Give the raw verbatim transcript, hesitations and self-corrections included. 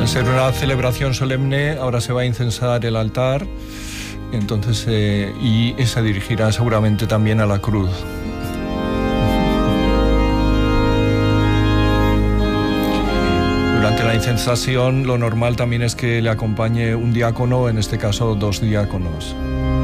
ser una celebración solemne, ahora se va a incensar el altar, entonces eh, y se dirigirá seguramente también a la cruz. Durante la incensación lo normal también es que le acompañe un diácono, en este caso dos diáconos.